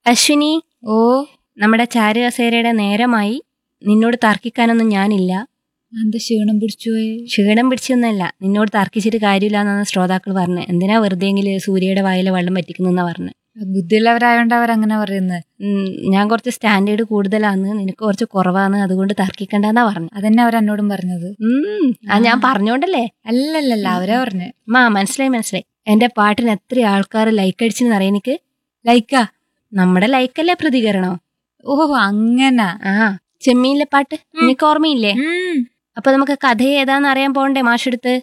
അശ്വിനി, ഓ, നമ്മുടെ ചാരുകസേരയുടെ നേരമായി. നിന്നോട് തർക്കിക്കാനൊന്നും ഞാനില്ല. എന്താ ക്ഷീണം പിടിച്ചുപോയെ? ക്ഷീണം പിടിച്ചൊന്നുമല്ല, നിന്നോട് തർക്കിച്ചിട്ട് കാര്യമില്ല എന്നാണ് ശ്രോതാക്കൾ പറഞ്ഞത്. എന്തിനാ വെറുതെയെങ്കിലും സൂര്യയുടെ വായിലെ വെള്ളം പറ്റിക്കുന്നെന്നാ പറഞ്ഞത്. ബുദ്ധിയുള്ളവരായോണ്ട് അവരങ്ങനെ പറയുന്നത്. ഞാൻ കുറച്ച് സ്റ്റാൻഡേർഡ് കൂടുതലാന്ന്, നിനക്ക് കുറച്ച് കുറവാന്ന്, അതുകൊണ്ട് തർക്കിക്കണ്ടെന്നാ പറഞ്ഞു. അതന്നെ അവരെന്നോടും പറഞ്ഞത്. അത് ഞാൻ പറഞ്ഞോണ്ടല്ലേ. അല്ലല്ലല്ല, അവരാ പറഞ്ഞു. മനസ്സിലായി. എന്റെ പാട്ടിന് എത്ര ആൾക്കാർ ലൈക്ക് അടിച്ചെന്ന് അറിയാം എനിക്ക്. ലൈക്കാ? നമ്മുടെ ലൈക്കല്ലേ പ്രതികരണോ? ഓ, അങ്ങനെ. ചെമ്മീനിലെ പാട്ട് നിനക്ക് ഓർമ്മയില്ലേ? അപ്പൊ നമുക്ക് കഥ ഏതാന്ന് അറിയാൻ പോണ്ടേ മാഷെടുത്ത്?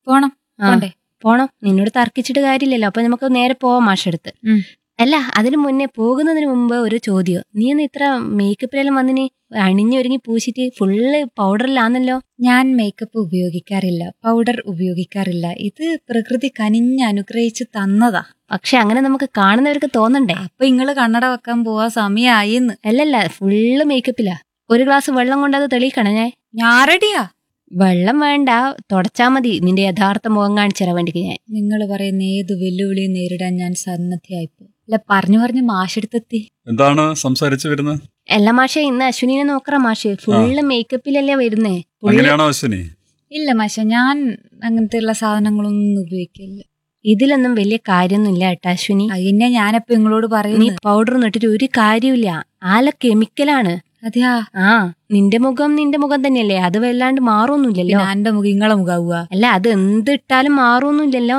പോണം. നിന്നോട് തർക്കിച്ചിട്ട് കാര്യമില്ലല്ലോ. അപ്പൊ നമുക്ക് നേരെ പോവാം മാഷെടുത്ത്. അല്ല, അതിനു മുന്നേ പോകുന്നതിന് മുമ്പ് ഒരു ചോദ്യം. നീ ഒന്ന് ഇത്ര മേക്കപ്പിലെല്ലാം വന്നിന് അണിഞ്ഞൊരുങ്ങി പൂശിട്ട് ഫുള്ള് പൗഡറിലാന്നല്ലോ. ഞാൻ മേക്കപ്പ് ഉപയോഗിക്കാറില്ല, പൗഡർ ഉപയോഗിക്കാറില്ല. ഇത് പ്രകൃതി കനിഞ്ഞ് അനുഗ്രഹിച്ച് തന്നതാ. പക്ഷെ അങ്ങനെ നമുക്ക് കാണുന്നവർക്ക് തോന്നണ്ടേ? അപ്പൊ ഇങ്ങള് കണ്ണട വെക്കാൻ പോവാ സമയായിന്ന്. അല്ലല്ല, ഫുള്ള് മേക്കപ്പിലാ. ഒരു ഗ്ലാസ് വെള്ളം കൊണ്ടത് തെളിയിക്കണം. ഞാൻ റെഡിയാ. വെള്ളം വേണ്ട, തുടച്ചാ മതി. നിന്റെ യഥാർത്ഥ മുഖം കാണിച്ചരാൻ വേണ്ടി ഞാൻ. നിങ്ങൾ പറയുന്ന ഏത് വെല്ലുവിളിയും നേരിടാൻ ഞാൻ സന്നദ്ധയായിപ്പോ. അല്ല, പറഞ്ഞു മാഷെടുത്തെത്തി. എന്താണ് സംസാരിച്ചു വരുന്നത്? അല്ല മാഷെ, ഇന്ന് അശ്വിനിനെ നോക്കറ മാഷെ. ഫുള്ള് മേക്കപ്പിലല്ലേ വരുന്നേ. അങ്ങനെയാണോ അശ്വിനി? ഇല്ല മാഷ, ഞാൻ അങ്ങനത്തെ ഉള്ള സാധനങ്ങളൊന്നും ഉപയോഗിക്കില്ല. ഇതിലൊന്നും വലിയ കാര്യമൊന്നുമില്ല കേട്ടോ അശ്വിനി. അതിനെ ഞാനപ്പോ നിങ്ങളോട് നീ പൗഡർ ഇട്ടിട്ട് ഒരു കാര്യമില്ല. ആല കെമിക്കലാണ്. അതെയാ? നിന്റെ മുഖം തന്നെയല്ലേ, അത് വല്ലാണ്ട് മാറൊന്നുമില്ലല്ലോ. എന്റെ മുഖം ഇങ്ങളെ മുഖാവുക? അല്ല, അത് എന്തിട്ടാലും മാറൊന്നുമില്ലല്ലോ.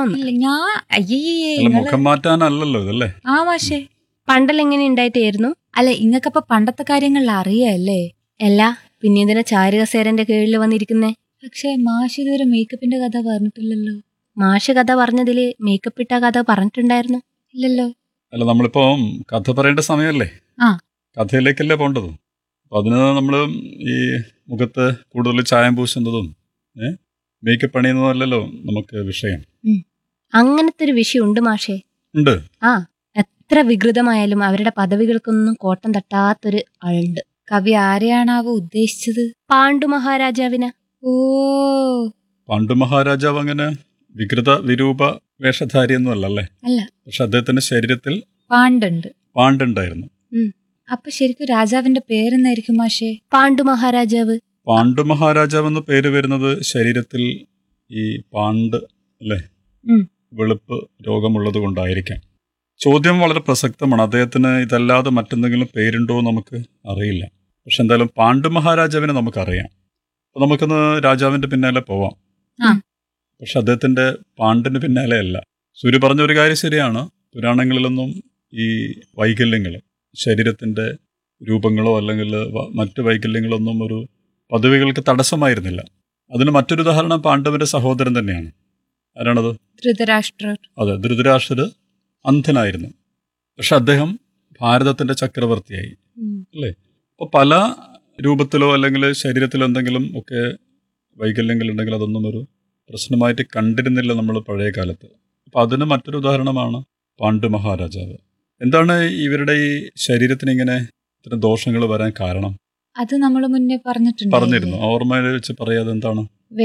മുഖം മാറ്റാനല്ലോ ഇതല്ലേ? ആ മാഷേ, പണ്ടെല്ലാം എങ്ങനെ ഉണ്ടായിട്ടായിരുന്നു? അല്ല, ഇങ്ങക്കപ്പൊ പണ്ടത്തെ കാര്യങ്ങളിൽ അറിയല്ലേ? അല്ല, പിന്നെ ഇതിനെ ചാരുകസേരന്റെ കീഴിൽ വന്നിരിക്കുന്നേ. പക്ഷെ മാഷ് ഇതുവരെ മേക്കപ്പിന്റെ കഥ പറഞ്ഞിട്ടില്ലല്ലോ. മാഷ് കഥ പറഞ്ഞതില് മേക്കപ്പ് ഇട്ട കഥ പറഞ്ഞിട്ടുണ്ടായിരുന്നു? ഇല്ലല്ലോ. അല്ല, നമ്മളിപ്പോ കഥ പറയേണ്ട സമയമല്ലേ? കഥയിലേക്കല്ലേ പോണ്ടത്. അപ്പൊ അതിന് നമ്മള് ഈ മുഖത്ത് കൂടുതൽ ചായം പൂശുന്നതും മേക്കപ്പ് പണിയുന്നതും അല്ലല്ലോ നമുക്ക് വിഷയം. അങ്ങനത്തെ ഒരു വിഷയം ഉണ്ട് മാഷേ. ഉണ്ട്. എത്ര വികൃതമായാലും അവരുടെ പദവികൾക്കൊന്നും കോട്ടം തട്ടാത്തൊരു ആളുണ്ട്. കവി ആരെയാണാവോ ഉദ്ദേശിച്ചത്? പാണ്ഡു മഹാരാജാവിനെ. ഓ, പാണ്ഡു മഹാരാജാവ് അങ്ങനെ വികൃത വിരൂപ വേഷധാരിയൊന്നും അല്ലല്ലേ? അല്ല. പക്ഷെ അദ്ദേഹത്തിന്റെ ശരീരത്തിൽ പാണ്ടുണ്ടായിരുന്നു. അപ്പൊ ശരിക്കും രാജാവിന്റെ പേരെന്നായിരിക്കും മാഷേ? പാണ്ഡു മഹാരാജാവ്. പാണ്ഡു മഹാരാജാവ് എന്ന പേര് വരുന്നത് ശരീരത്തിൽ ഈ പാണ്ട് അല്ലേ, വെളുപ്പ് രോഗമുള്ളത് കൊണ്ടായിരിക്കാം. ചോദ്യം വളരെ പ്രസക്തമാണ്. അദ്ദേഹത്തിന് ഇതല്ലാതെ മറ്റെന്തെങ്കിലും പേരുണ്ടോ നമുക്ക് അറിയില്ല. പക്ഷെ എന്തായാലും പാണ്ഡു മഹാരാജാവിനെ നമുക്കറിയാം. അപ്പൊ നമുക്കൊന്ന് രാജാവിന്റെ പിന്നാലെ പോവാം. പക്ഷെ അദ്ദേഹത്തിന്റെ പാണ്ടിന് പിന്നാലെ അല്ല. സൂര്യ പറഞ്ഞ ഒരു കാര്യം ശരിയാണ്. പുരാണങ്ങളിലൊന്നും ഈ വൈകല്യങ്ങൾ, ശരീരത്തിന്റെ രൂപങ്ങളോ അല്ലെങ്കിൽ മറ്റ് വൈകല്യങ്ങളൊന്നും ഒരു പദവികൾക്ക് തടസ്സമായിരുന്നില്ല. അതിന് മറ്റൊരു ഉദാഹരണം പാണ്ഡവന്റെ സഹോദരൻ തന്നെയാണ്. ആരാണത്? ധൃതരാഷ്ട്രർ. അതെ, ധൃതരാഷ്ട്രർ അന്ധനായിരുന്നു. പക്ഷെ അദ്ദേഹം ഭാരതത്തിന്റെ ചക്രവർത്തിയായി അല്ലേ? അപ്പോൾ പല രൂപത്തിലോ അല്ലെങ്കിൽ ശരീരത്തിലോ എന്തെങ്കിലും ഒക്കെ വൈകല്യങ്ങൾ ഉണ്ടെങ്കിൽ അതൊന്നും ഒരു പ്രശ്നമായിട്ട് കണ്ടിരുന്നില്ല നമ്മൾ പഴയ കാലത്ത്. അപ്പം അതിന് മറ്റൊരു ഉദാഹരണമാണ് പാണ്ഡു മഹാരാജാവ്. എന്താണ് ഇവരുടെ ഈ ശരീരത്തിന് ഇങ്ങനെ ഇത്തരം ദോഷങ്ങൾ വരാൻ കാരണം? അത് നമ്മൾ മുന്നേ പറഞ്ഞിരുന്നു. ഓർമ്മയിൽ വെച്ച് പറയാതെ എന്താണ്?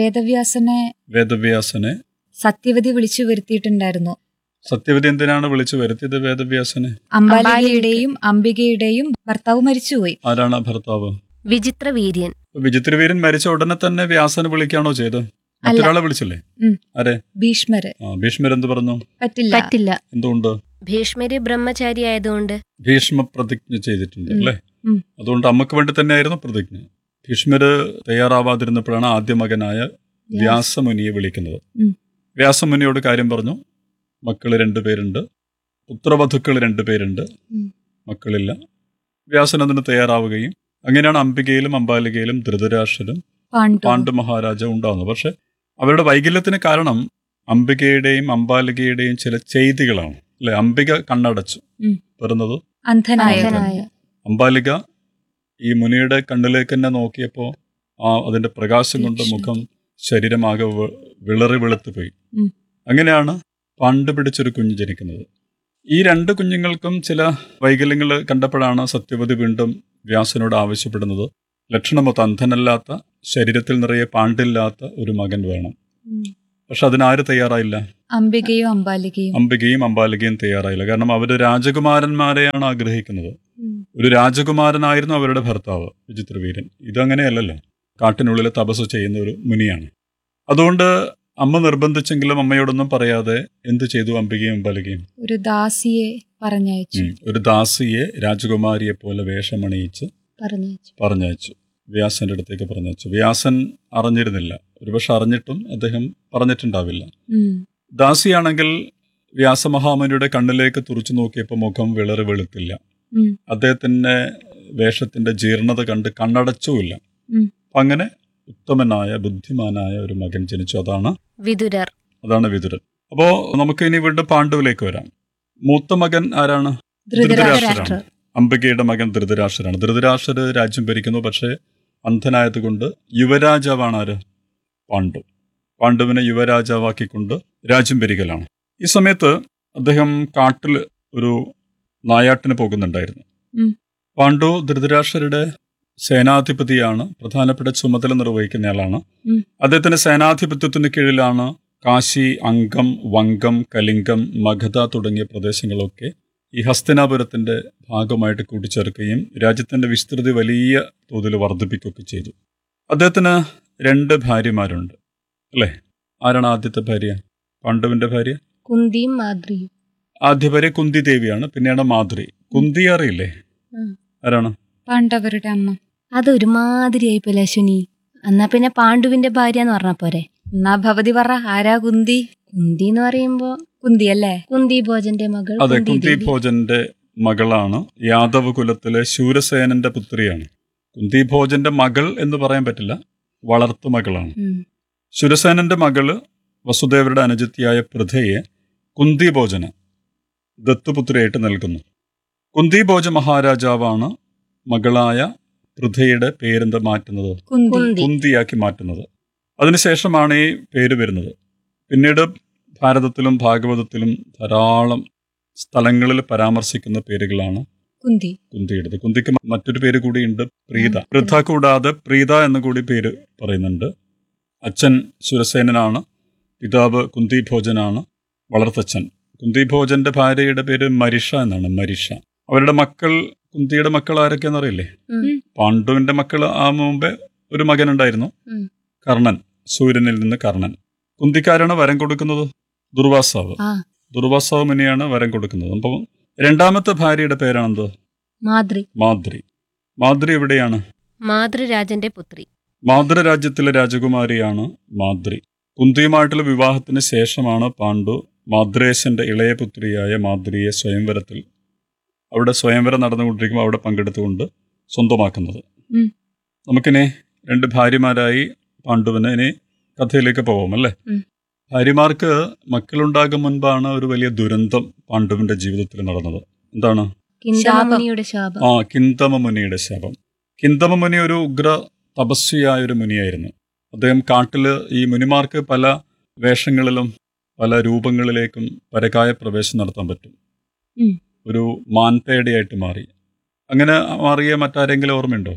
വേദവ്യാസനെ സത്യവതി വിളിച്ചു വരുത്തിയിട്ടുണ്ടായിരുന്നു. സത്യവതി എന്തിനാണ് വിളിച്ചു വരുത്തിയത് വേദവ്യാസനെ? അംബാലികയുടെയും അംബികയുടെയും ഭർത്താവ് മരിച്ചുപോയി. ആരാണ് ഭർത്താവ്? വിചിത്രവീര്യൻ. വിചിത്രവീര്യൻ മരിച്ച ഉടനെ തന്നെ വ്യാസനെ വിളിക്കുകയാണോ ചെയ്തത്? മറ്റൊരാളെ വിളിച്ചില്ലേ? ആരെ? ഭീഷ്മര്. ഭീഷ്മർ എന്ത് പറഞ്ഞു? പറ്റില്ല. എന്തുകൊണ്ട്? ഭീഷ്മര് ബ്രഹ്മചാരി ആയതുകൊണ്ട്. ഭീഷ്മ പ്രതിജ്ഞ ചെയ്തിട്ടുണ്ട് അല്ലേ? അതുകൊണ്ട് അമ്മക്ക് വേണ്ടി തന്നെയായിരുന്നു പ്രതിജ്ഞ. ഭീഷ്മര് തയ്യാറാവാതിരുന്നപ്പോഴാണ് ആദ്യ മകനായ വ്യാസമുനിയെ വിളിക്കുന്നത്. വ്യാസമുനിയോട് കാര്യം പറഞ്ഞു. മക്കള് 2 പേരുണ്ട്, പുത്രവധുക്കൾ 2 പേരുണ്ട്, മക്കളില്ല. വ്യാസൻ അതിന് തയ്യാറാവുകയും അങ്ങനെയാണ് അംബികയിലും അംബാലികയിലും ധൃതരാഷ്ട്രരും പാണ്ഡു മഹാരാജാവും ഉണ്ടാവുന്നത്. പക്ഷെ അവരുടെ വൈകല്യത്തിന് കാരണം അംബികയുടെയും അംബാലികയുടെയും ചില ചെയ്തികളാണ് അല്ലെ? അംബിക കണ്ണടച്ചു വരുന്നത് അന്ധനായ. അംബാലിക ഈ മുനിയുടെ കണ്ണിലേക്ക് തന്നെ നോക്കിയപ്പോ അതിന്റെ പ്രകാശം കൊണ്ട് മുഖം ശരീരമാകെ വിളറി വെളുത്തു പോയി. അങ്ങനെയാണ് പാണ്ട് പിടിച്ചൊരു കുഞ്ഞ് ജനിക്കുന്നത്. ഈ 2 കുഞ്ഞുങ്ങൾക്കും ചില വൈകല്യങ്ങൾ കണ്ടപ്പോഴാണ് സത്യവതി വീണ്ടും വ്യാസനോട് ആവശ്യപ്പെടുന്നത്, ലക്ഷണമൊത്ത അന്ധനല്ലാത്ത, ശരീരത്തിൽ നിറയെ പാണ്ടില്ലാത്ത ഒരു മകൻ വേണം. പക്ഷെ അതിനാര് തയ്യാറായില്ല? അംബികയും അംബാലികയും തയ്യാറായില്ല. കാരണം അവര് രാജകുമാരന്മാരെയാണ് ആഗ്രഹിക്കുന്നത്. ഒരു രാജകുമാരനായിരുന്നു അവരുടെ ഭർത്താവ് വിചിത്രവീരൻ. ഇതങ്ങനെയല്ലല്ലോ, കാട്ടിനുള്ളിൽ തപസ് ചെയ്യുന്ന ഒരു മുനിയാണ്. അതുകൊണ്ട് അമ്മ നിർബന്ധിച്ചെങ്കിലും അമ്മയോടൊന്നും പറയാതെ എന്ത് ചെയ്തു അംബികയും അംബാലികയും? ഒരു ദാസിയെ പറഞ്ഞയച്ചു. ഒരു ദാസിയെ രാജകുമാരിയെ പോലെ വേഷമണിയിച്ച് പറഞ്ഞയച്ചു. വ്യാസന്റെ അടുത്തേക്ക് പറഞ്ഞയച്ചു. വ്യാസൻ അറിഞ്ഞിരുന്നില്ല. ഒരുപക്ഷെ അറിഞ്ഞിട്ടും അദ്ദേഹം പറഞ്ഞിട്ടുണ്ടാവില്ല. ദാസിയാണെങ്കിൽ വ്യാസമഹാമുനിയുടെ കണ്ണിലേക്ക് തുറച്ചു നോക്കിയപ്പോൾ മുഖം വിളറി വെളുത്തില്ല. അദ്ദേഹത്തിന്റെ വേഷത്തിന്റെ ജീർണത കണ്ട് കണ്ണടച്ചുമില്ല. അങ്ങനെ ഉത്തമനായ ബുദ്ധിമാനായ ഒരു മകൻ ജനിച്ചു. അതാണ് വിതുരർ. അപ്പോ നമുക്ക് ഇനി വീണ്ടും പാണ്ഡുവിലേക്ക് വരാം. മൂത്ത മകൻ ആരാണ്? ധൃതരാഷ്ട്രരാണ്. അംബികയുടെ മകൻ ധൃതരാഷ്ട്രരാണ്. ധൃതരാഷ്ട്രര് രാജ്യം ഭരിക്കുന്നു. പക്ഷേ അന്ധനായതുകൊണ്ട് യുവരാജാവാണ് ആര്? പാണ്ഡു. പാണ്ഡുവിനെ യുവരാജാവാക്കിക്കൊണ്ട് രാജ്യം ഭരിക്കലാണ്. ഈ സമയത്ത് അദ്ദേഹം കാട്ടിൽ ഒരു നായാട്ടിന് പോകുന്നുണ്ടായിരുന്നു. പാണ്ഡു ധൃതരാഷ്ട്രരുടെ സേനാധിപതിയാണ്, പ്രധാനപ്പെട്ട ചുമതല നിർവഹിക്കുന്നയാളാണ്. അദ്ദേഹത്തിന്റെ സേനാധിപത്യത്തിന് കീഴിലാണ് കാശി, അംഗം, വങ്കം, കലിംഗം, മഗധ തുടങ്ങിയ പ്രദേശങ്ങളൊക്കെ ഈ ഹസ്തിനാപുരത്തിന്റെ ഭാഗമായിട്ട് കൂട്ടിച്ചേർക്കുകയും രാജ്യത്തിന്റെ വിസ്തൃതി വലിയ തോതിൽ വർദ്ധിപ്പിക്കുകയൊക്കെ ചെയ്തു. അദ്ദേഹത്തിന് 2 ഭാര്യമാരുണ്ട് അല്ലേ? ആരാണ് ആദ്യത്തെ ഭാര്യ? പാണ്ഡുവിന്റെ ഭാര്യ കുന്തിയും മാദ്രിയും. ആദ്യ ഭാര്യ കുന്തി ദേവിയാണ്. പിന്നെയാണ് മാദ്രി. കുന്തി അറിയില്ലേ? ആരാണ്? പാണ്ഡവരുടെ അമ്മ. അതൊരുമാതിരിയായി പോലെ അശ്വിനി. എന്നാ പിന്നെ പാണ്ഡുവിന്റെ ഭാര്യ എന്ന് പറഞ്ഞ പോരെ? എന്നാ ഭവതി പറ, ആരാ കുന്തി? കുന്തി എന്ന് പറയുമ്പോ കുന്തി അല്ലേ? കുന്തി ഭോജന്റെ മകൾ. അതെ, കുന്തി ഭോജന്റെ മകളാണ്. യാദവ് കുലത്തിലെ ശൂരസേനന്റെ പുത്രിയാണ്. കുന്തി ഭോജന്റെ മകൾ എന്ന് പറയാൻ പറ്റില്ല, വളർത്തു മകളാണ്. ശൂരസേനന്റെ മകള് വസുദേവരുടെ അനുജത്തിയായ പൃഥയെ കുന്തി ഭോജന ദത്തുപുത്രിയായിട്ട് നൽകുന്നു. കുന്തി ഭോജ മഹാരാജാവാണ് മകളായ പൃഥയുടെ പേരെന്താ മാറ്റുന്നത്? കുന്തിയാക്കി മാറ്റുന്നത്. അതിനുശേഷമാണ് ഈ പേര് വരുന്നത്. പിന്നീട് ഭാരതത്തിലും ഭാഗവതത്തിലും ധാരാളം സ്ഥലങ്ങളിൽ പരാമർശിക്കുന്ന പേരുകളാണ് കുന്തിയുടേത്. കുന്തിക്ക് മറ്റൊരു പേര് കൂടിയുണ്ട്, പ്രീത. പൃഥ കൂടാതെ പ്രീത എന്ന കൂടി പേര് പറയുന്നുണ്ട്. അച്ഛൻ ശൂരസേനനാണ്, പിതാവ് കുന്തി ഭോജനാണ്, വളർത്തച്ഛൻ. കുന്തി ഭോജന്റെ ഭാര്യയുടെ പേര് മരിഷ എന്നാണ്. മരിഷ. അവരുടെ മക്കൾ, കുന്തിയുടെ മക്കൾ ആരൊക്കെയെന്നറിയില്ലേ? പാണ്ഡുവിന്റെ മക്കൾ ആ മുമ്പേ ഒരു മകനുണ്ടായിരുന്നു, കർണൻ. സൂര്യനിൽ നിന്ന് കർണൻ. കുന്തിക്കാരാണ് വരം കൊടുക്കുന്നത് ദുർവാസാവ്. ദുർവാസാവ് മുനിയാണ് വരം കൊടുക്കുന്നത്. അപ്പം 2ാമത്തെ ഭാര്യയുടെ പേരാണെന്ത്? മാദ്രി. മാദ്രി എവിടെയാണ്? മാതൃരാജന്റെ പുത്രി. മാതൃരാജ്യത്തിലെ രാജകുമാരിയാണ് മാദ്രി. കുന്തിയുമായിട്ടുള്ള വിവാഹത്തിന് ശേഷമാണ് പാണ്ഡു മാദ്രേശന്റെ ഇളയ പുത്രിയായ മാദ്രിയെ സ്വയംവരത്തിൽ, അവിടെ സ്വയംവരം നടന്നുകൊണ്ടിരിക്കുമ്പോൾ അവിടെ പങ്കെടുത്തുകൊണ്ട് സ്വന്തമാക്കുന്നത്. നമുക്കിനി 2 ഭാര്യമാരായി പാണ്ഡുവിന്. ഇനി കഥയിലേക്ക് പോവാം അല്ലേ? ഭാര്യമാർക്ക് മക്കളുണ്ടാകും മുൻപാണ് ഒരു വലിയ ദുരന്തം പാണ്ഡുവിന്റെ ജീവിതത്തിൽ നടന്നത്. എന്താണ്? കിന്തമമുനിയുടെ ശാപം. കിന്തമമുനിയുടെ ശാപം. കിന്തമമുനി ഒരു ഉഗ്ര തപസ്വിയായ ഒരു മുനിയായിരുന്നു. അദ്ദേഹം കാട്ടില് ഈ മുനിമാർക്ക് പല വേഷങ്ങളിലും പല രൂപങ്ങളിലേക്കും പരകായ പ്രവേശനം നടത്താൻ പറ്റും. ഒരു മാൻപേടയായിട്ട് മാറി. അങ്ങനെ മാറിയ മറ്റാരെങ്കിലും ഓർമ്മയുണ്ടോ?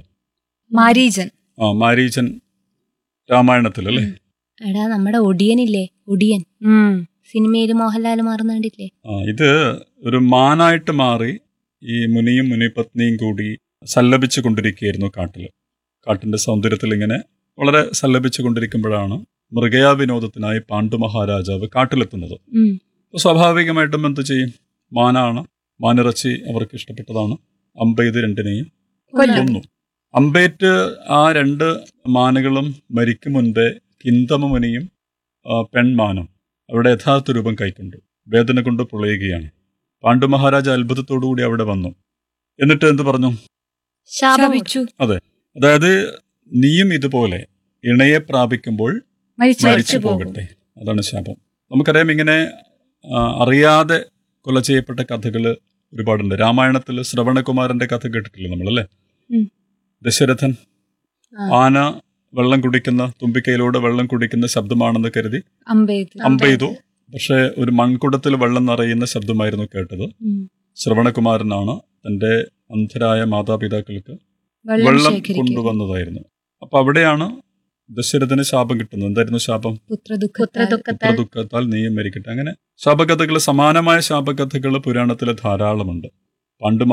മാരീചൻ രാമായണത്തിൽ അല്ലേ? എടാ, നമ്മുടെ ഒടിയനില്ലേ, ഒടിയൻ സിനിമയിൽ മോഹൻലാൽ മാറുന്നുണ്ടില്ലേ? ഇത് ഒരു മാനായിട്ട് മാറി ഈ മുനിയും മുനിപത്നിയും കൂടി സല്ലപിച്ചു കൊണ്ടിരിക്കുകയായിരുന്നു കാട്ടില്. കാട്ടിന്റെ സൗന്ദര്യത്തിൽ ഇങ്ങനെ വളരെ സല്ലപിച്ചു കൊണ്ടിരിക്കുമ്പോഴാണ് മൃഗയാ വിനോദത്തിനായി പാണ്ഡു മഹാരാജാവ് കാട്ടിലെത്തുന്നത്. സ്വാഭാവികമായിട്ടും എന്ത് ചെയ്യും? മാനാണ്, മാനിറച്ചി അവർക്ക് ഇഷ്ടപ്പെട്ടതാണ്. അമ്പെയ്ത് 2നെയും കൊല്ലുന്നു. അമ്പേറ്റ് ആ 2 മാനുകളും മരിക്കും മുൻപേ കിന്തമമുനിയും പെൺമാനും അവരുടെ യഥാർത്ഥ രൂപം കൈക്കൊണ്ടു വേദന കൊണ്ട് പൊളയുകയാണ്. പാണ്ഡു മഹാരാജ അത്ഭുതത്തോടുകൂടി അവിടെ വന്നു. എന്നിട്ട് എന്ത് പറഞ്ഞു? ശാപിച്ചു. അതെ, അതായത് നീയും ഇതുപോലെ ഇണയെ പ്രാപിക്കുമ്പോൾ മരിച്ചു പോകട്ടെ. അതാണ് ശാപം. നമുക്കറിയാം, ഇങ്ങനെ അറിയാതെ കൊല ചെയ്യപ്പെട്ട കഥകൾ ഒരുപാടുണ്ട്. രാമായണത്തിൽ ശ്രവണകുമാരന്റെ കഥ കേട്ടിട്ടില്ലേ നമ്മളല്ലേ? ദശരഥൻ ആന വെള്ളം കുടിക്കുന്ന, തുമ്പിക്കൈയിലൂടെ വെള്ളം കുടിക്കുന്ന ശബ്ദമാണെന്ന് കരുതി അമ്പെയ്തു. പക്ഷെ ഒരു മൺകുടത്തിൽ വെള്ളം നിറയുന്ന ശബ്ദമായിരുന്നു കേട്ടത്. ശ്രവണകുമാരനാണ് തന്റെ അന്ധരായ മാതാപിതാക്കൾക്ക് വെള്ളം കൊണ്ടുവന്നതായിരുന്നു. അപ്പൊ അവിടെയാണ് ദശരഥന് ശാപം കിട്ടുന്നു. എന്തായിരുന്നു ശാപം? പുത്രദുഃഖത്താൽ പുത്രദുഃഖത്താൽ നീയും മരിക്കട്ടെ. അങ്ങനെ ശാപകഥകൾ, സമാനമായ ശാപകഥകൾ പുരാണത്തിൽ ധാരാളമുണ്ട്. പണ്ട്